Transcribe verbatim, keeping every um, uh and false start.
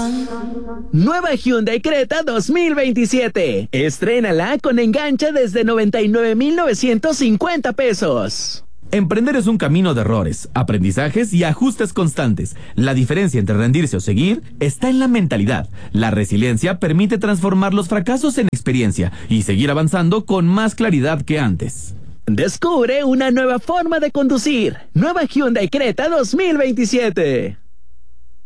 Nueva Hyundai Creta dos mil veintisiete. Estrénala con enganche desde noventa y nueve mil novecientos cincuenta pesos. Emprender es un camino de errores, aprendizajes y ajustes constantes. La diferencia entre rendirse o seguir está en la mentalidad. La resiliencia permite transformar los fracasos en experiencia y seguir avanzando con más claridad que antes. Descubre una nueva forma de conducir. Nueva Hyundai Creta dos mil veintisiete.